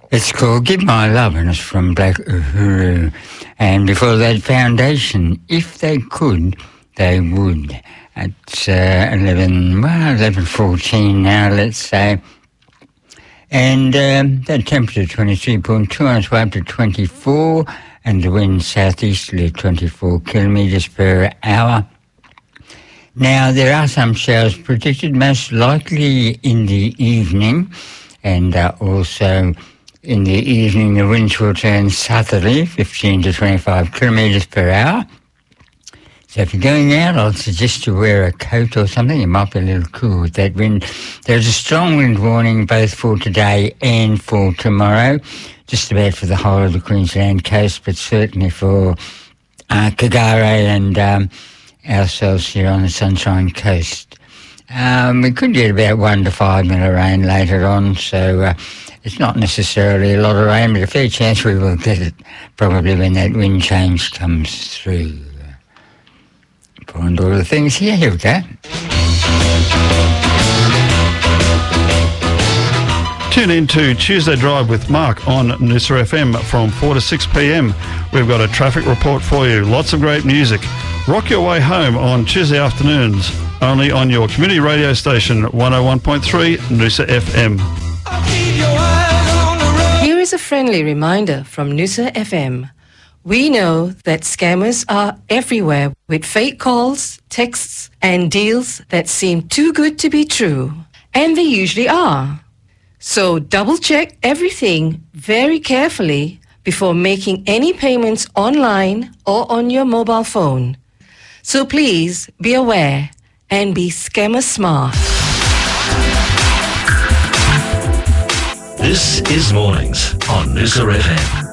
It's called Give My Love, and it's from Black Uhuru. And before that, Foundation, if they could, they would. It's 11:14 now, let's say. And the temperature 23.2 on its way up to 24, and the wind southeasterly 24 kilometres per hour. Now, there are some showers predicted, most likely in the evening, and also in the evening the winds will turn southerly, 15 to 25 kilometres per hour. So if you're going out, I'd suggest you wear a coat or something. It might be a little cool with that wind. There's a strong wind warning both for today and for tomorrow, just about for the whole of the Queensland coast, but certainly for Kagare and ourselves here on the Sunshine Coast. We could get about 1 to 5 mil of rain later on, so it's not necessarily a lot of rain, but a fair chance we will get it probably when that wind change comes through. Find all the things here we go. Tune in to Tuesday Drive with Mark on Noosa FM from 4 to 6 p.m. We've got a traffic report for you, lots of great music. Rock your way home on Tuesday afternoons, only on your community radio station 101.3 Noosa FM. Here is a friendly reminder from Noosa FM. We know that scammers are everywhere with fake calls, texts, and deals that seem too good to be true. And they usually are. So double-check everything very carefully before making any payments online or on your mobile phone. So please be aware and be scammer smart. This is Mornings on Noosa FM.